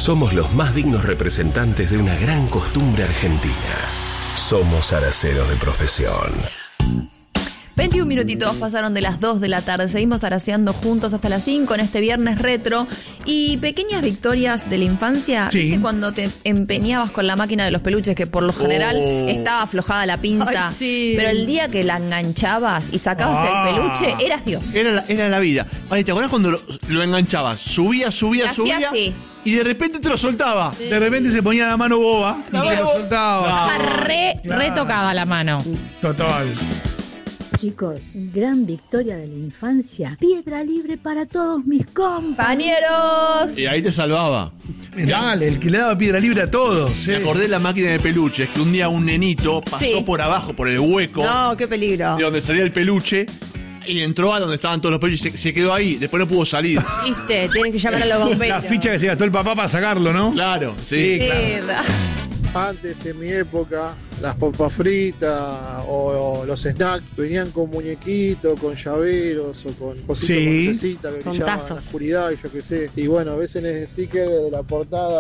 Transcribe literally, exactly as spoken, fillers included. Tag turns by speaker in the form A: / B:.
A: Somos los más dignos representantes de una gran costumbre argentina. Somos araceros de profesión.
B: veintiún minutitos pasaron de las dos de la tarde. Seguimos araceando juntos hasta las cinco en este viernes retro. Y pequeñas victorias de la infancia.
C: Sí.
B: ¿Viste cuando te empeñabas con la máquina de los peluches, que por lo general
D: Oh.
B: estaba aflojada la pinza?
E: Ay, sí.
B: Pero el día que la enganchabas y sacabas
C: Ah.
B: el peluche, eras Dios.
D: Era la, era la vida. Vale, ¿te acordás cuando lo, lo enganchabas? Subía, subía,
B: Hacía
D: subía.
B: así.
D: Y de repente te lo soltaba.
C: De repente se ponía la mano boba y
D: La
C: te
D: mano
C: lo
D: boba.
C: soltaba.
B: Ah, re,
C: Claro.
E: Retocada la mano.
C: Total.
F: Chicos, gran victoria de la infancia. Piedra libre para todos mis compas.
B: Compañeros.
D: Y ahí te salvaba.
C: Dale, el que le daba piedra libre a todos.
D: Me
C: eh.
D: acordé de la máquina de peluches, que un día un nenito pasó
B: Sí.
D: por abajo, por el hueco
E: No, qué peligro.
D: de donde salía el peluche, y entró a donde estaban todos los peluches y se, se quedó ahí. Después no pudo salir.
E: Viste, tienen que llamar a los bomberos.
C: La ficha que se gastó el papá para sacarlo, ¿no?
D: Claro, sí.
C: Sí, claro.
B: Queda.
G: Antes, en mi época, las papas fritas o, o los snacks venían con muñequitos, con llaveros o con cositas
C: Sí.
G: con lucecitas que
E: Con
G: brillaban en la
E: tazos.
G: oscuridad y yo qué sé. Y bueno, a veces en el sticker de la portada